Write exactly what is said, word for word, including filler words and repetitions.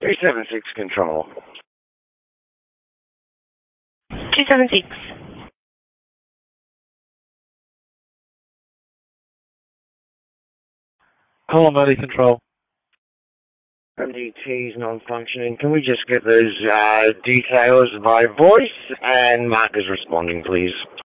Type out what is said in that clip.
three seven six control. two seven six. Hello, Muddy Control. M D T's non-functioning. Can we just get those uh, details by voice and Mark is responding, please?